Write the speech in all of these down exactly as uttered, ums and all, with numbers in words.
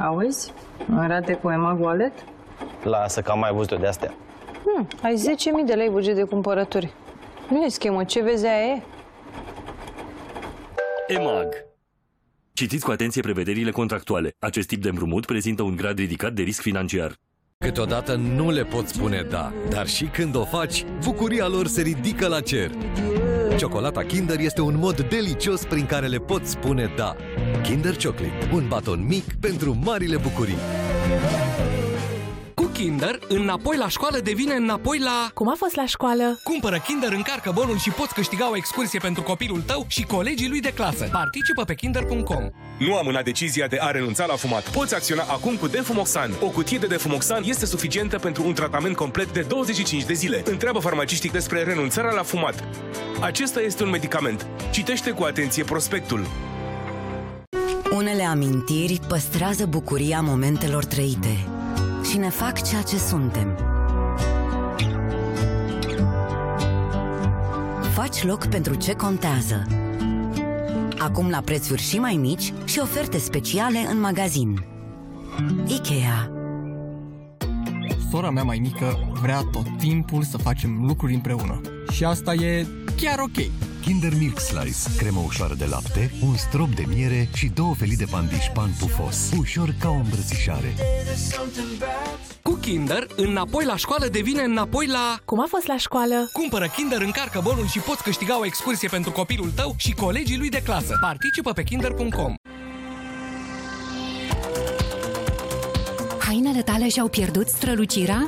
Auzi? Arate cu Emma Goalet? Lasă că am mai văzut-o de astea. Hmm, ai zece mii de lei buget de cumpărături. Nu e schemă, ce vezi aia e? EMAG. Citiți cu atenție prevederile contractuale. Acest tip de împrumut prezintă un grad ridicat de risc financiar. Câteodată nu le poți spune da, dar și când o faci, bucuria lor se ridică la cer. Ciocolata Kinder este un mod delicios prin care le poți spune da. Kinder Chocolate, un baton mic pentru marile bucurii. Cu Kinder, înapoi la școală devine înapoi la... Cum a fost la școală? Cumpără Kinder, încarcă bonul și poți câștiga o excursie pentru copilul tău și colegii lui de clasă. Participă pe kinder punct com. Nu amâna decizia de a renunța la fumat. Poți acționa acum cu Defumoxan. O cutie de Defumoxan este suficientă pentru un tratament complet de douăzeci și cinci de zile. Întreabă farmacistic despre renunțarea la fumat. Acesta este un medicament. Citește cu atenție prospectul. Unele amintiri păstrează bucuria momentelor trăite și ne fac ceea ce suntem. Faci loc pentru ce contează. Acum la prețuri și mai mici și oferte speciale în magazin. IKEA. Sora mea mai mică vrea tot timpul să facem lucruri împreună. Și asta e chiar ok. Kinder Milk Slice, cremă ușoară de lapte, un strop de miere și două felii de pandișpan pufos. Ușor ca o îmbrățișare. Cu Kinder, înapoi la școală devine înapoi la... Cum a fost la școală? Cumpără Kinder, încarcă bonul și poți câștiga o excursie pentru copilul tău și colegii lui de clasă. Participă pe kinder punct com. Hainele tale și-au pierdut strălucirea?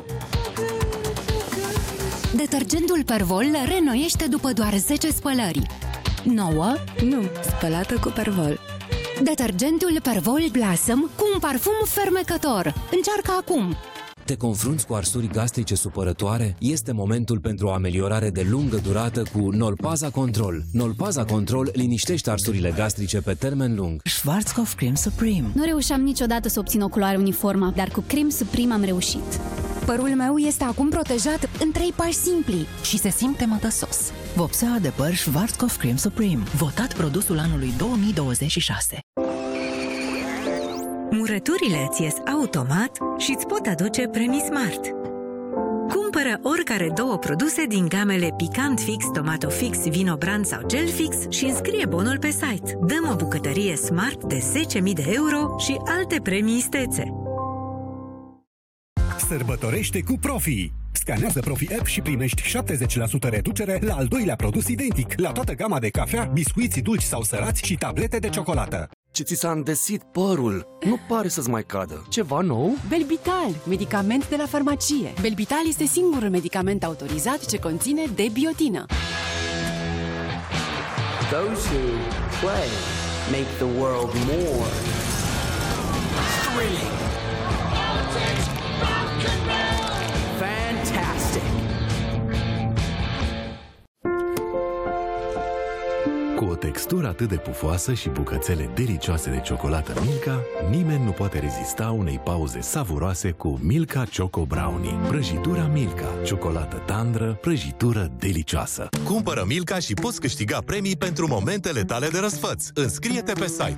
Detergentul Pervol le reînnoiește după doar zece spălări. Nouă? Nu, spălată cu Pervol. Detergentul Pervol Blossom cu un parfum fermecător. Încearcă acum! Te confrunți cu arsuri gastrice supărătoare? Este momentul pentru o ameliorare de lungă durată cu Nolpaza Control. Nolpaza Control liniștește arsurile gastrice pe termen lung. Schwarzkopf Creme Supreme. Nu reușeam niciodată să obțin o culoare uniformă, dar cu Creme Supreme am reușit. Părul meu este acum protejat în trei pași simpli Și se simte mătăsos. Vopsea de păr Schwarzkopf Creme Supreme. Votat produsul anului două mii douăzeci și șase. Murăturile îți ies automat și îți pot aduce premii Smart. Cumpără oricare două produse din gamele Picant Fix, Tomato Fix, Vino Brand sau Gel Fix și înscrie bonul pe site. Dăm o bucătărie Smart de zece mii de euro și alte premii istețe. Sărbătorește cu Profi! Scanează Profi App și primești șaptezeci la sută reducere la al doilea produs identic, la toată gama de cafea, biscuiți dulci sau sărați și tablete de ciocolată. Ce ți s-a îndesit părul? Nu pare să-ți mai cadă. Ceva nou? Belbital, medicament de la farmacie. Belbital este singurul medicament autorizat ce conține debiotină. Those who play make the world more thrilling. Fantastic. Cu o textură atât de pufoasă și bucățele delicioase de ciocolată Milka, nimeni nu poate rezista unei pauze savuroase cu Milka Choco Brownie. Prăjitura Milka, ciocolată tandră, prăjitură delicioasă. Cumpără Milka și poți câștiga premii pentru momentele tale de răsfăț. Înscrie-te pe site.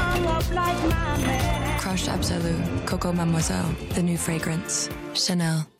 Crushed Absolute, Coco Mademoiselle, the new fragrance, Chanel.